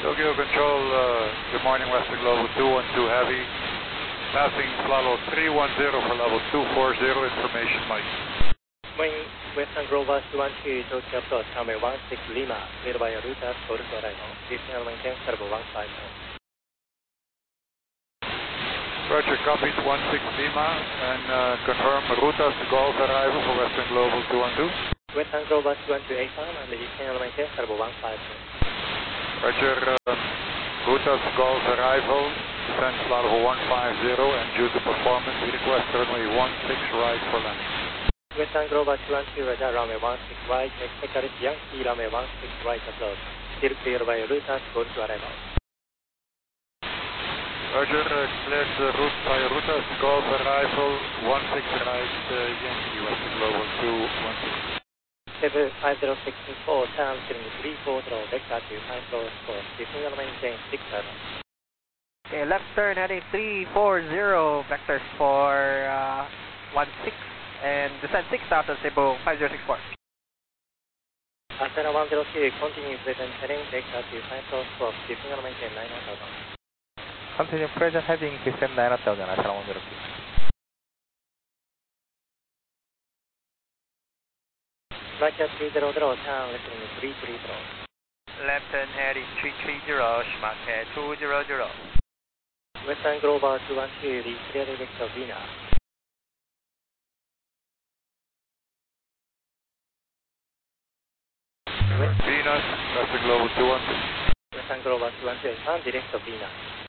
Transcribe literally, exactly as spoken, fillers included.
Tokyo Control, uh, good morning, Western Global two one two Heavy. Passing Flalo three one zero for level two four zero, information Mike. Morning, Western Global two one two, Tokyo approach, runway one six Lima, cleared by a router, call to arrival. Lifting and maintain, level one five four. Roger, copies one six Lima, and uh, confirm Rutas Golf arrival for Western Global two one two. Western Global two one two A farm, and lifting and maintain, level one five four. Roger, uh, Rutas Golf arrival, descent level one five zero, and due to performance, we request runway one six right for landing. Western Global two one two, Roger, runway one six right, expect Yankee, runway one six right approach. Still cleared by Rutas, call to arrival. Roger, uh, cleared uh, route by Rutas Golf arrival, one six right, uh, Yankee, Western Global two one two. seven five zero six four, turn three four zero, vector to five four four, lifting and maintain six seven. Okay, left turn heading three four zero, vectors for uh, one six, and descend six thousand, Cebu five zero six four. Ascend one zero two, continue present heading, vector to five four four, lifting and maintain nine thousand. Continue present heading, descend nine thousand, Ascend one zero two. Roger three zero zero, turn left turn three three zero. Left turn heading three three zero, Schmack two zero zero. Western Global two one two, cleared vector Venus. Venus, Western Global two one two. Western Global two one two, and direct Venus.